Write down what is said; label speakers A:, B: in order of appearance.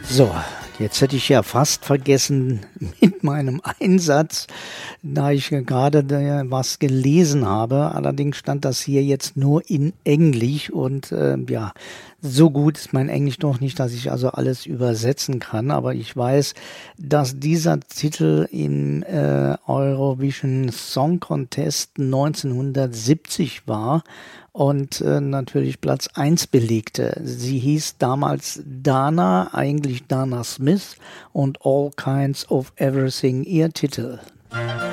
A: So, jetzt hätte ich ja fast vergessen mit meinem Einsatz, da ich gerade was gelesen habe. Allerdings stand das hier jetzt nur in Englisch und ja, so gut ist mein Englisch doch nicht, dass ich also alles übersetzen kann. Aber ich weiß, dass dieser Titel im Eurovision Song Contest 1970 war und natürlich Platz 1 belegte. Sie hieß damals Dana, eigentlich Dana Smith, und All Kinds of Everything, ihr Titel.